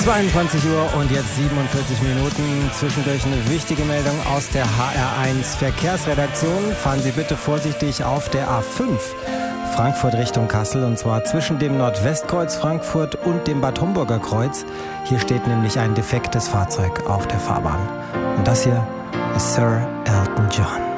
22 Uhr und jetzt 47 Minuten. Zwischendurch eine wichtige Meldung aus der HR1 Verkehrsredaktion. Fahren Sie bitte vorsichtig auf der A5 Frankfurt Richtung Kassel, und zwar zwischen dem Nordwestkreuz Frankfurt und dem Bad Homburger Kreuz. Hier steht nämlich ein defektes Fahrzeug auf der Fahrbahn. Und das hier ist Sir Elton John.